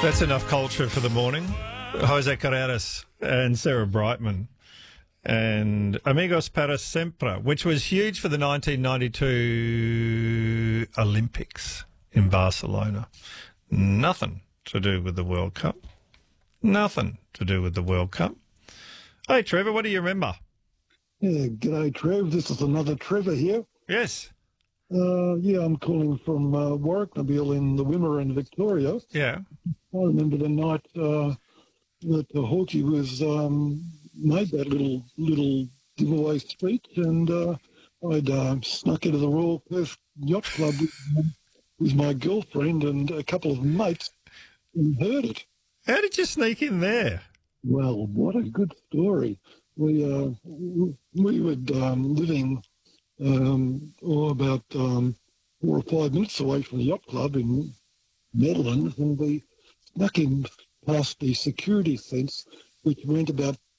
That's enough culture for the morning. Jose Carreras and Sarah Brightman and Amigos para Sempre, which was huge for the 1992 Olympics in Barcelona. Nothing to do with the World Cup. Nothing to do with the World Cup. Hey, Trevor, what do you remember? Yeah, g'day, Trev. This is another Trevor here. Yes. I'm calling from Warwicknabeal in the Wimmera in Victoria. Yeah. I remember the night that Hawkeye was made that little giveaway speech, and I'd snuck into the Royal Perth Yacht Club with my girlfriend and a couple of mates and heard it. How did you sneak in there? Well, what a good story. We were living about 4 or 5 minutes away from the yacht club in Netherlands, and we snuck in past the security fence, which went about